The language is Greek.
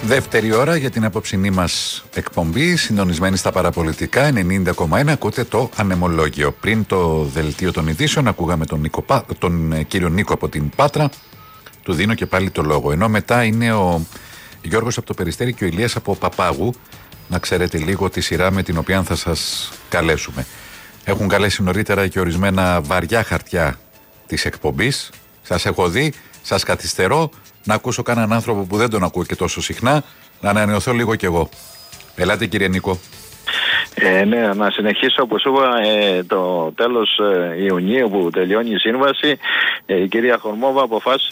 Δεύτερη ώρα για την απόψινή μας εκπομπή, συντονισμένη στα παραπολιτικά 90,1. Ακούτε το Ανεμολόγιο. Πριν το δελτίο των ειδήσεων, ακούγαμε τον κύριο Νίκο από την Πάτρα. Του δίνω και πάλι το λόγο. Ενώ μετά είναι ο Γιώργος από το Περιστέρι και ο Ηλίας από Παπάγου. Να ξέρετε λίγο τη σειρά με την οποία θα σας καλέσουμε. Έχουν καλέσει νωρίτερα και ορισμένα βαριά χαρτιά της εκπομπής. Σας έχω δει, σας καθυστερώ. Να ακούσω κανέναν άνθρωπο που δεν τον ακούω και τόσο συχνά, να ανανεωθώ λίγο κι εγώ. Ελάτε κύριε Νίκο. Ναι, να συνεχίσω όπως είπα το τέλος Ιουνίου που τελειώνει η σύμβαση. Η κυρία Χορμόβα αποφάσισε